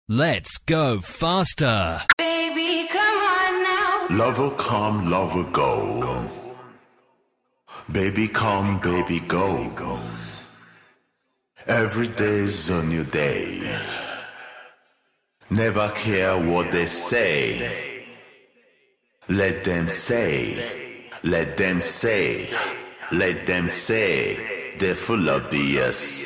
Let's go faster. Baby, come on now. Love will come, love will go. Baby come, baby go. Every day's a new day. Never care what they say. Let them say, let them say, let them say. They're full of BS.